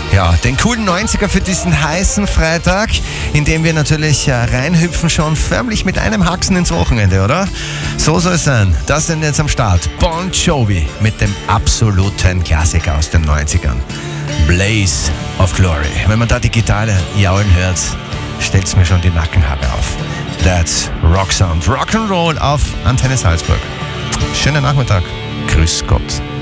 Ja, den coolen 90er für diesen heißen Freitag, in dem wir natürlich reinhüpfen schon förmlich mit einem Haxen ins Wochenende, oder? So soll es sein. Das sind jetzt am Start. Bon Jovi mit dem absoluten Klassiker aus den 90ern. Blaze of Glory. Wenn man da die Gitarre jaulen hört, stellt's mir schon die Nackenhaare auf. That's Rock Sound. Rock'n'Roll auf Antenne Salzburg. Schönen Nachmittag. Grüß Gott.